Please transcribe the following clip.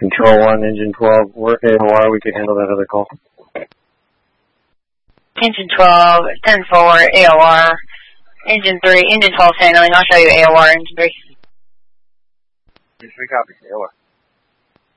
Control 1, Engine 12, we're AOR, we can handle that other call. Engine 12, 10-4, AOR. Engine 3, Engine 12 handling, I'll show you AOR, Engine 3. Engine 3 copies, AOR.